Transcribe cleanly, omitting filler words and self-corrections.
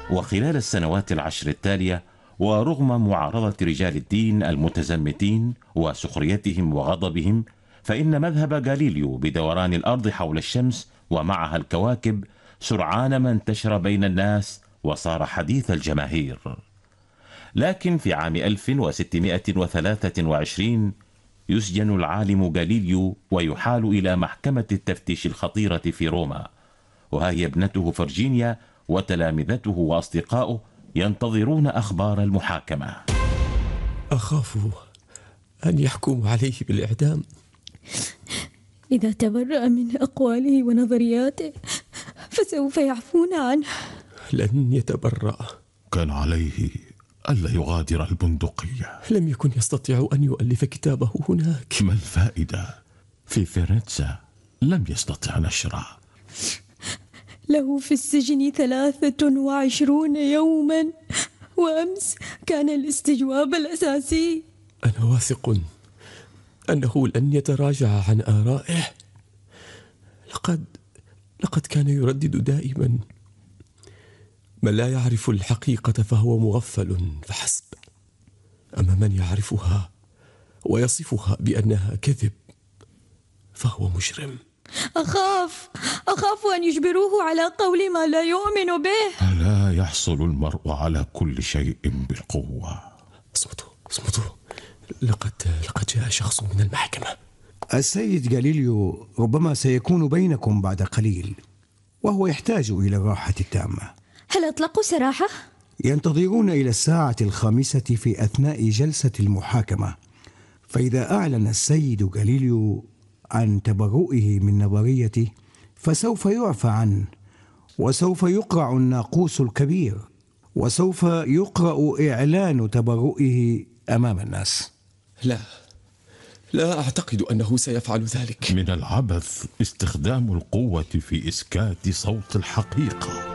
وخلال السنوات العشر التالية، ورغم معارضة رجال الدين المتزمتين وسخريتهم وغضبهم، فإن مذهب غاليليو بدوران الأرض حول الشمس ومعها الكواكب سرعان ما انتشر بين الناس وصار حديث الجماهير. لكن في عام 1623 يسجن العالم غاليليو ويحال إلى محكمة التفتيش الخطيرة في روما، وهي ابنته فرجينيا وتلامذته وأصدقاؤه ينتظرون أخبار المحاكمة. أخاف أن يحكموا عليه بالإعدام. إذا تبرأ من أقواله ونظرياته فسوف يعفون عنه. لن يتبرأ. كان عليه ألا يغادر البندقية. لم يكن يستطيع أن يؤلف كتابه هناك. ما الفائدة؟ في فرنسا لم يستطع نشره. له في السجن 23 يوما، وأمس كان الاستجواب الأساسي. أنا واثق أنه لن يتراجع عن آرائه. لقد كان يردد دائما: من لا يعرف الحقيقة فهو مغفل فحسب، أما من يعرفها ويصفها بأنها كذب فهو مجرم. أخاف أن يجبروه على قول ما لا يؤمن به. ألا يحصل المرء على كل شيء بالقوة؟ اصمتوا. لقد جاء شخص من المحكمة. السيد غاليليو ربما سيكون بينكم بعد قليل، وهو يحتاج إلى الراحة التامة. هل أطلقوا سراحه؟ ينتظرون إلى 5:00 في أثناء جلسة المحاكمة، فإذا أعلن السيد غاليليو عن تبرؤه من نظريته فسوف يعفى عنه، وسوف يقرع الناقوس الكبير، وسوف يقرأ إعلان تبرؤه أمام الناس. لا أعتقد أنه سيفعل ذلك. من العبث استخدام القوة في إسكات صوت الحقيقة.